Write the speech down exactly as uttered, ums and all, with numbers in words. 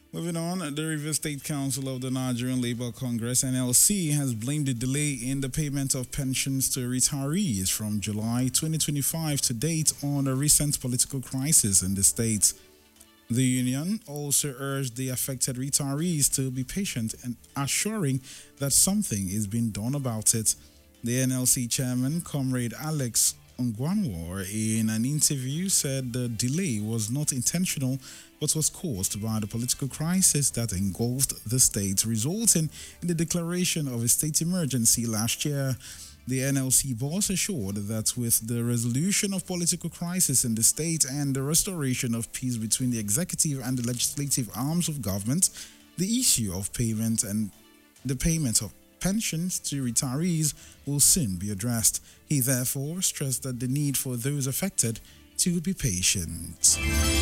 Moving on, the Rivers State Council of the Nigerian Labour Congress (N L C) has blamed the delay in the payment of pensions to retirees from July twenty twenty-five to date on a recent political crisis in the state. The union also urged the affected retirees to be patient and assuring that something is being done about it. The N L C chairman, Comrade Alex Ongwanwar, in an interview said the delay was not intentional but was caused by the political crisis that engulfed the state, resulting in the declaration of a state emergency last year. The N L C boss assured that with the resolution of political crisis in the state and the restoration of peace between the executive and the legislative arms of government, the issue of payment and the payment of pensions to retirees will soon be addressed. He therefore stressed that the need for those affected to be patient.